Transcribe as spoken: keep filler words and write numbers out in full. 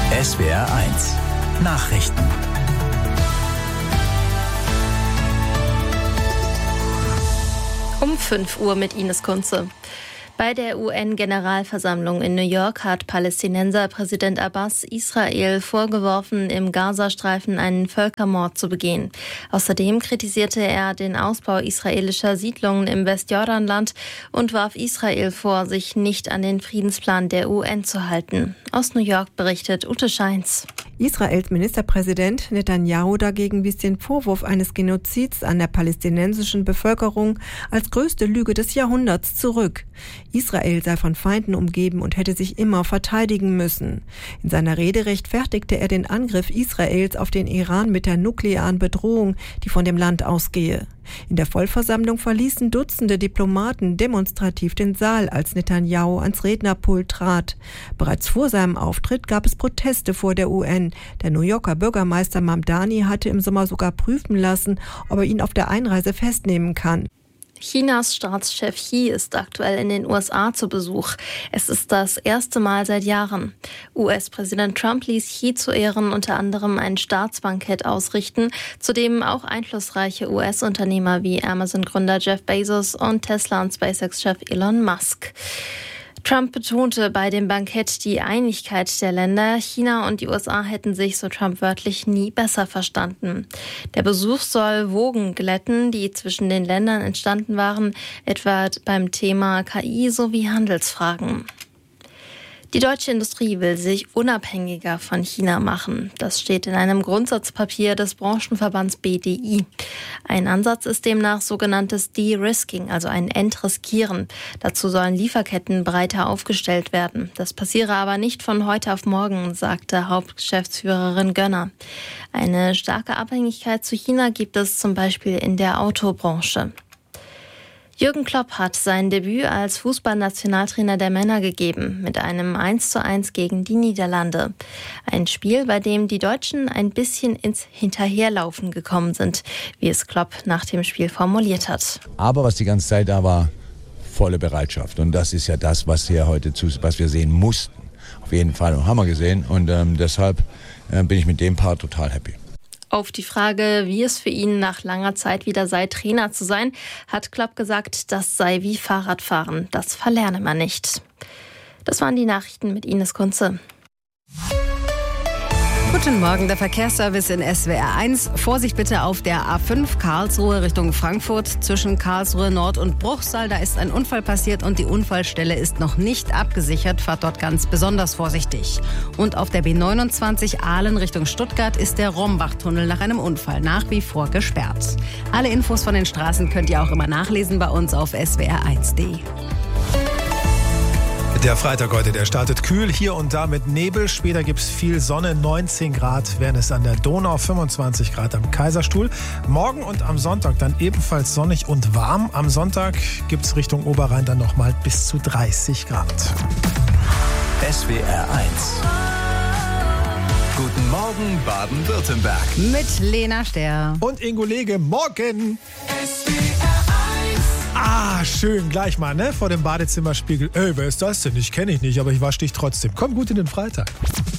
S W R eins Nachrichten. Um fünf Uhr mit Ines Kunze. Bei der U N-Generalversammlung in New York hat Palästinenser-Präsident Abbas Israel vorgeworfen, im Gazastreifen einen Völkermord zu begehen. Außerdem kritisierte er den Ausbau israelischer Siedlungen im Westjordanland und warf Israel vor, sich nicht an den Friedensplan der U N zu halten. Aus New York berichtet Ute Scheins. Israels Ministerpräsident Netanyahu dagegen wies den Vorwurf eines Genozids an der palästinensischen Bevölkerung als größte Lüge des Jahrhunderts zurück. Israel sei von Feinden umgeben und hätte sich immer verteidigen müssen. In seiner Rede rechtfertigte er den Angriff Israels auf den Iran mit der nuklearen Bedrohung, die von dem Land ausgehe. In der Vollversammlung verließen Dutzende Diplomaten demonstrativ den Saal, als Netanyahu ans Rednerpult trat. Bereits vor seinem Auftritt gab es Proteste vor der U N. Der New Yorker Bürgermeister Mamdani hatte im Sommer sogar prüfen lassen, ob er ihn auf der Einreise festnehmen kann. Chinas Staatschef Xi ist aktuell in den U S A zu Besuch. Es ist das erste Mal seit Jahren. U S-Präsident Trump ließ Xi zu Ehren unter anderem ein Staatsbankett ausrichten, zu dem auch einflussreiche U S-Unternehmer wie Amazon-Gründer Jeff Bezos und Tesla- und SpaceX-Chef Elon Musk. Trump betonte bei dem Bankett die Einigkeit der Länder. China und die U S A hätten sich, so Trump wörtlich, nie besser verstanden. Der Besuch soll Wogen glätten, die zwischen den Ländern entstanden waren, etwa beim Thema K I sowie Handelsfragen. Die deutsche Industrie will sich unabhängiger von China machen. Das steht in einem Grundsatzpapier des Branchenverbands B D I. Ein Ansatz ist demnach sogenanntes De-Risking, also ein Entriskieren. Dazu sollen Lieferketten breiter aufgestellt werden. Das passiere aber nicht von heute auf morgen, sagte Hauptgeschäftsführerin Gönner. Eine starke Abhängigkeit zu China gibt es zum Beispiel in der Autobranche. Jürgen Klopp hat sein Debüt als Fußballnationaltrainer der Männer gegeben, mit einem eins zu eins gegen die Niederlande. Ein Spiel, bei dem die Deutschen ein bisschen ins Hinterherlaufen gekommen sind, wie es Klopp nach dem Spiel formuliert hat. Aber was die ganze Zeit da war, volle Bereitschaft. Und das ist ja das, was wir heute zu, was wir sehen mussten. Auf jeden Fall, und haben wir gesehen. Und ähm, deshalb äh, bin ich mit dem Part total happy. Auf die Frage, wie es für ihn nach langer Zeit wieder sei, Trainer zu sein, hat Klopp gesagt, das sei wie Fahrradfahren. Das verlerne man nicht. Das waren die Nachrichten mit Ines Kunze. Guten Morgen, der Verkehrsservice in S W R eins. Vorsicht bitte auf der A fünf Karlsruhe Richtung Frankfurt zwischen Karlsruhe Nord und Bruchsal. Da ist ein Unfall passiert und die Unfallstelle ist noch nicht abgesichert. Fahrt dort ganz besonders vorsichtig. Und auf der B neunundzwanzig Aalen Richtung Stuttgart ist der Rombach-Tunnel nach einem Unfall nach wie vor gesperrt. Alle Infos von den Straßen könnt ihr auch immer nachlesen bei uns auf S W R eins punkt de. Der Freitag heute, der startet kühl, hier und da mit Nebel. Später gibt es viel Sonne, neunzehn Grad wären es an der Donau, fünfundzwanzig Grad am Kaiserstuhl. Morgen und am Sonntag dann ebenfalls sonnig und warm. Am Sonntag gibt es Richtung Oberrhein dann nochmal bis zu dreißig Grad. S W R eins. Guten Morgen, Baden-Württemberg. Mit Lena Ster. Und Ingo Lege, morgen. S W R eins. Ah, schön, gleich mal, ne? Vor dem Badezimmerspiegel. Ey, wer ist das denn? Ich kenne ich nicht, aber ich wasche dich trotzdem. Komm gut in den Freitag.